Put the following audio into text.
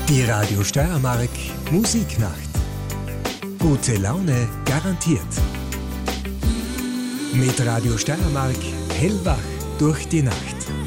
Die Radio Steiermark Musiknacht. Gute Laune garantiert. Mit Radio Steiermark hellwach durch die Nacht.